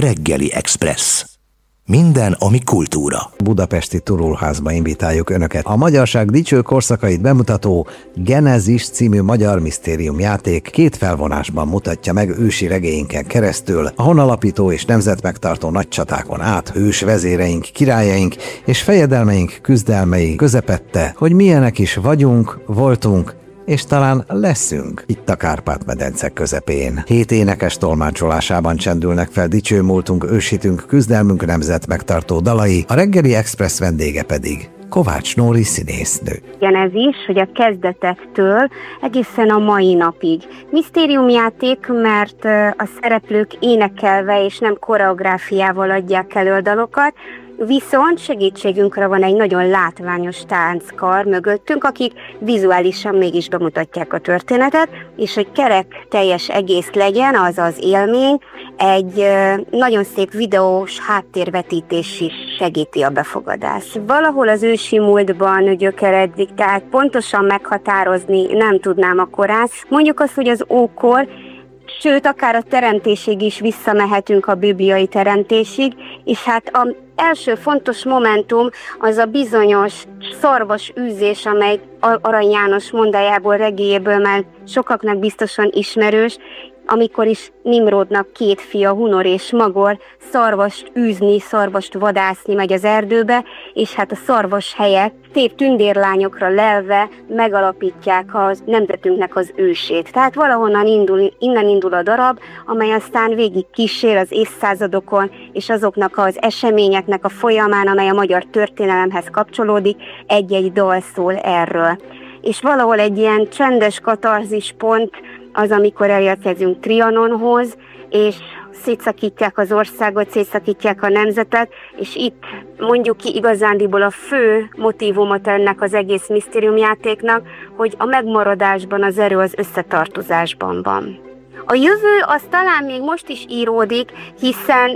Reggeli Express. Minden, ami kultúra. Budapesti Turulházba invitáljuk Önöket. A magyarság dicső korszakait bemutató Genezis című magyar misztériumjáték két felvonásban mutatja meg ősi regényinken keresztül, a honalapító és nemzetmegtartó nagy csatákon át hős vezéreink, királyaink és fejedelmeink küzdelmei közepette, hogy milyenek is vagyunk, voltunk, és talán leszünk itt a Kárpát-medence közepén. 7 énekes tolmácsolásában csendülnek fel dicső múltunk, ősítünk, küzdelmünk nemzet megtartó dalai, a Reggeli Express vendége pedig Kovács Nóri színésznő. Igen, ez is, hogy a kezdetektől egészen a mai napig. Misztériumjáték, mert a szereplők énekelve és nem koreográfiával adják elő a dalokat, viszont segítségünkre van egy nagyon látványos tánckar mögöttünk, akik vizuálisan mégis bemutatják a történetet, és hogy kerek teljes egész legyen, az az élmény, egy nagyon szép videós háttérvetítés is segíti a befogadást. Valahol az ősi múltban gyökeredik, tehát pontosan meghatározni nem tudnám a korát. Mondjuk azt, hogy az ókor, sőt, akár a teremtésig is visszamehetünk a bibliai teremtésig, és hát az első fontos momentum az a bizonyos szarvas űzés, amely Arany János mondájából, regéjéből már sokaknak biztosan ismerős, amikor is Nimrodnak 2 fia, Hunor és Magor szarvast űzni, szarvast vadászni megy az erdőbe, és hát a szarvas helyek szép tündérlányokra lelve megalapítják a nemzetünknek az ősét. Tehát valahonnan innen indul a darab, amely aztán végig kísér az évszázadokon, és azoknak az eseményeknek a folyamán, amely a magyar történelemhez kapcsolódik, egy-egy dal szól erről. És valahol egy ilyen csendes katarzis pont az, amikor elérkezünk Trianonhoz, és szétszakítják az országot, szétszakítják a nemzetet, és itt mondjuk ki igazándiból a fő motívumot ennek az egész misztériumjátéknak, hogy a megmaradásban az erő az összetartozásban van. A jövő az talán még most is íródik, hiszen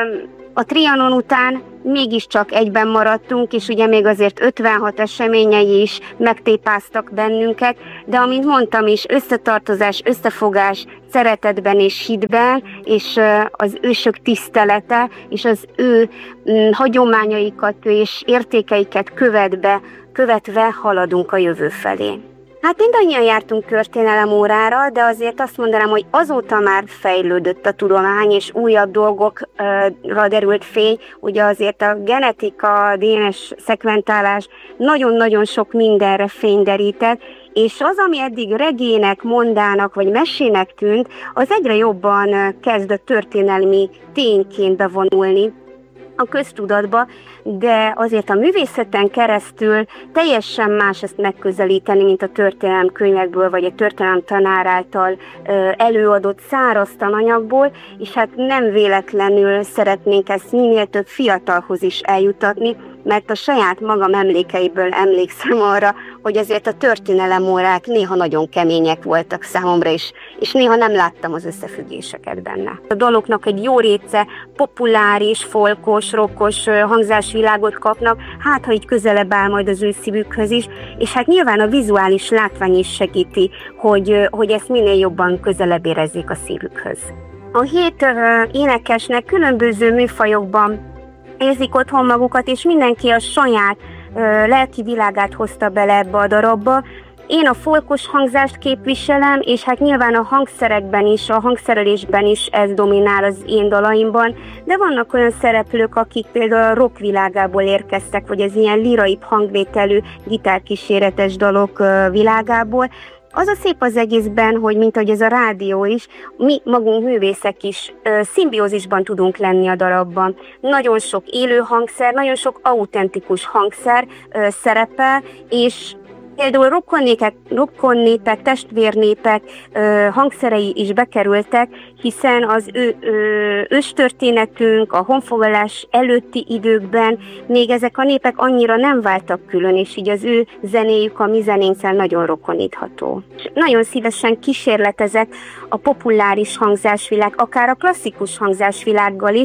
a Trianon után mégiscsak egyben maradtunk, és ugye még azért 56 eseményei is megtépáztak bennünket, de amint mondtam is, összetartozás, összefogás, szeretetben és hitben, és az ősök tisztelete, és az ő hagyományaikat és értékeiket követve haladunk a jövő felé. Hát mindannyian jártunk történelemórára, de azért azt mondanám, hogy azóta már fejlődött a tudomány, és újabb dolgokra derült fény. Ugye azért a genetika, DNS szekventálás nagyon-nagyon sok mindenre fényderített, és az, ami eddig regének, mondának vagy mesének tűnt, az egyre jobban kezd a történelmi tényként bevonulni a köztudatba, de azért a művészeten keresztül teljesen más ezt megközelíteni, mint a történelemkönyvekből, vagy a történelem tanár által előadott száraz tananyagból, és hát nem véletlenül szeretnénk ezt minél több fiatalhoz is eljutatni, mert a saját magam emlékeiből emlékszem arra, hogy azért a történelemórák néha nagyon kemények voltak számomra is, és néha nem láttam az összefüggéseket benne. A daloknak egy jó része populáris, folkos, rokkos hangzásvilágot kapnak, hát ha így közelebb áll majd az ő szívükhöz is, és hát nyilván a vizuális látvány is segíti, hogy ezt minél jobban közelebb érezzék a szívükhöz. A 7 énekesnek különböző műfajokban érzik otthon magukat, és mindenki a saját lelki világát hozta bele ebbe a darabba. Én a folkos hangzást képviselem, és hát nyilván a hangszerekben is, a hangszerelésben is ez dominál az én dalaimban, de vannak olyan szereplők, akik például a rock világából érkeztek, vagy az ilyen liraibb hangvételű, gitárkíséretes dalok világából. Az a szép az egészben, hogy mint ahogy ez a rádió is, mi magunk művészek is szimbiózisban tudunk lenni a darabban. Nagyon sok élő hangszer, nagyon sok autentikus hangszer szerepel, és például rokkonnépek, testvérnépek hangszerei is bekerültek, hiszen az ő őstörténetünk, a honfoglalás előtti időkben még ezek a népek annyira nem váltak külön, és így az ő zenéjük a mi zenénkkel nagyon rokonítható. Nagyon szívesen kísérletezek a populáris hangzásvilág, akár a klasszikus hangzásvilággal is,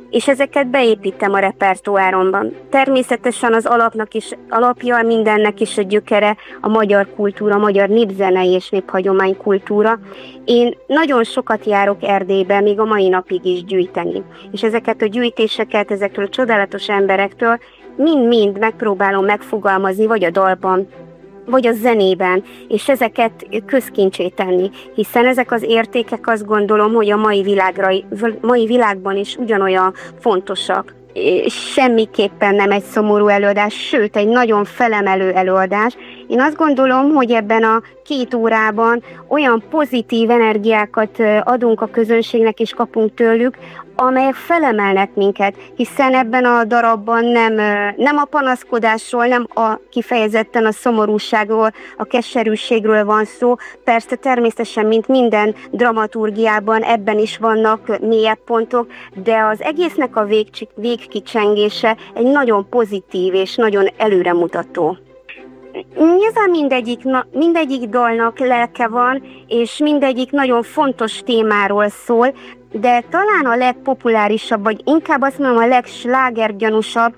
és ezeket beépítem a repertoáromban. Természetesen az alapja mindennek is a gyökere a magyar kultúra, a magyar népzenei és néphagyomány kultúra. Én nagyon sokat járok Erdélybe, még a mai napig is gyűjteni. És ezeket a gyűjtéseket ezektől a csodálatos emberektől mind-mind megpróbálom megfogalmazni, vagy a dalban, vagy a zenében, és ezeket közkincsé tenni, hiszen ezek az értékek, azt gondolom, hogy a mai világban is ugyanolyan fontosak. Semmiképpen nem egy szomorú előadás, sőt, egy nagyon felemelő előadás. Én azt gondolom, hogy ebben a 2 órában olyan pozitív energiákat adunk a közönségnek és kapunk tőlük, amelyek felemelnek minket, hiszen ebben a darabban nem a panaszkodásról, nem kifejezetten a szomorúságról, a keserűségről van szó. Persze természetesen, mint minden dramaturgiában, ebben is vannak mélyebb pontok, de az egésznek a végkicsengése egy nagyon pozitív és nagyon előremutató. Nyilván mindegyik dalnak lelke van, és mindegyik nagyon fontos témáról szól, de talán a legpopulárisabb, vagy inkább azt mondom, a legslágergyanúsabb,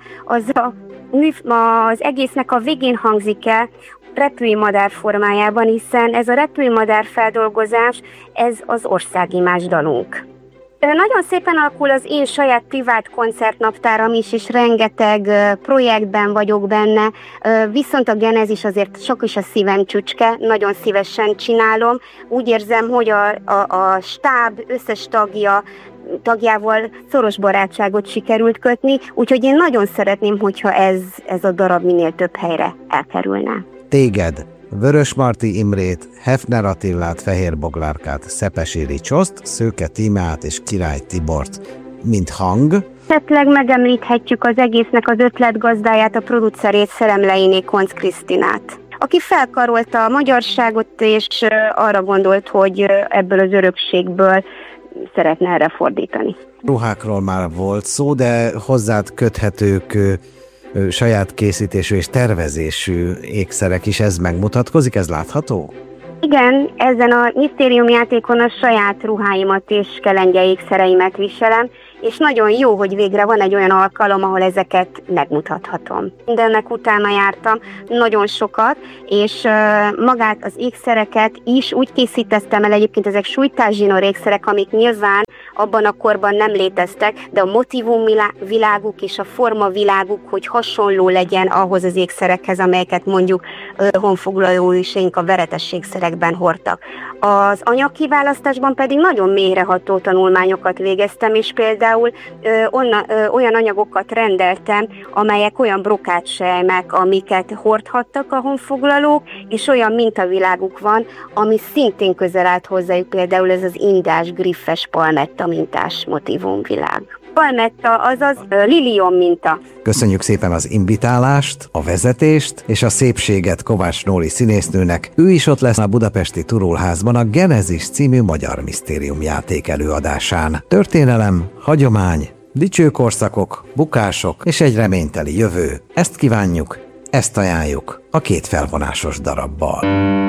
az egésznek a végén hangzik el, repülőmadár formájában, hiszen ez a repülőmadár feldolgozás, ez az országimás dalunk. Nagyon szépen alakul az én saját privát koncertnaptáram is, és rengeteg projektben vagyok benne, viszont a Genezis azért sok is a szívem csücske, nagyon szívesen csinálom. Úgy érzem, hogy a stáb összes tagjával szoros barátságot sikerült kötni, úgyhogy én nagyon szeretném, hogyha ez a darab minél több helyre elkerülne. Téged, Vörösmarty Imrét, Hefner Attillát, Fehér Boglárkát, Szepesi Ricsoszt, Szőke Tímeát és Király Tibort, mint hang. Esetleg megemlíthetjük az egésznek az ötletgazdáját, a producerét, Szelemleiné Koncz Krisztinát, aki felkarolta a magyarságot, és arra gondolt, hogy ebből az örökségből szeretne erre fordítani. Ruhákról már volt szó, de hozzád köthetők saját készítésű és tervezésű ékszerek is, ez megmutatkozik, ez látható? Igen, ezen a misztériumjátékon a saját ruháimat és kelengye ékszereimet viselem, és nagyon jó, hogy végre van egy olyan alkalom, ahol ezeket megmutathatom. Mindennek utána jártam nagyon sokat, és magát az ékszereket is úgy készítettem el, egyébként ezek súlytászsinór ékszerek, amik nyilván abban a korban nem léteztek, de a motivumviláguk és a formaviláguk, hogy hasonló legyen ahhoz az ékszerekhez, amelyeket mondjuk honfoglalóisaink a veretes ékszerekben hordtak. Az anyagkiválasztásban pedig nagyon mélyreható tanulmányokat végeztem, és például olyan anyagokat rendeltem, amelyek olyan brokátsejmek, amiket hordhattak a honfoglalók, és olyan mintaviláguk van, ami szintén közel állt hozzájuk, például ez az indás, griffes, palmetta mintás motivumvilág. Palmetta, azaz lilium minta. Köszönjük szépen az invitálást, a vezetést és a szépséget Kovács Nóri színésznőnek. Ő is ott lesz a budapesti Turulházban a Genezis című magyar misztériumjáték előadásán. Történelem, hagyomány, dicső korszakok, bukások és egy reményteli jövő. Ezt kívánjuk, ezt ajánljuk a 2 felvonásos darabbal.